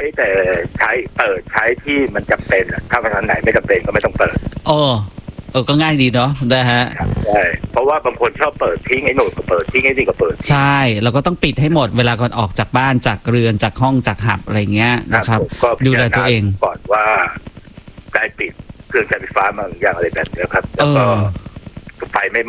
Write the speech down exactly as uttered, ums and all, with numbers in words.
แต่ใช้เปิดใช้ที่มันจำเป็นถ้าวันไหนไม่จำเป็นก็ไม่ต้องเปิดโอ้เออก็ง่ายดีเนาะนะฮะใช่เพราะว่าบางคนชอบเปิดทิ้งไอ้โน่นก็เปิดทิ้งไอ้นี่ก็เปิดใช่เราก็ต้องปิดให้หมดเวลาก่อนออกจากบ้านจากเรือนจากห้องจากหับอะไรเงี้ยนะครับดูแลตัวเองก่อนว่าได้ปิดเครื่องใช้ไฟฟ้าบางอย่างอะไรแบบนี้ครับแล้วก็ไฟไม่